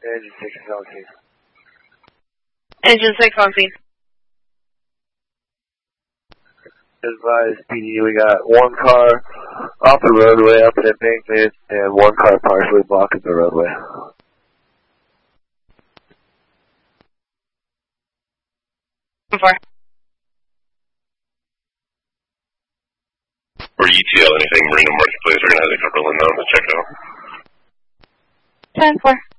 Engine 6 is on scene. Engine 6 on scene. Advise PD, we got one car off the roadway up at embankment and one car partially blocking the roadway. For ETL, anything Marina Marketplace, we're going to have the Cumberland on the check out. 10-4.